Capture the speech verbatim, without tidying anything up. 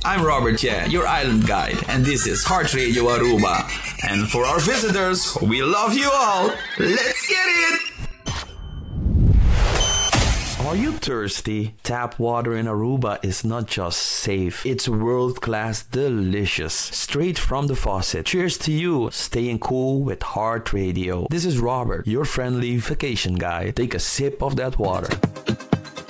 I'm Robert Ye, your island guide, and this is Heart Radio Aruba. And for our visitors, we love you all. Let's get it! Are you thirsty? Tap water in Aruba is not just safe, it's world-class delicious. Straight from the faucet. Cheers to you, staying cool with Heart Radio. This is Robert, your friendly vacation guide. Take a sip of that water.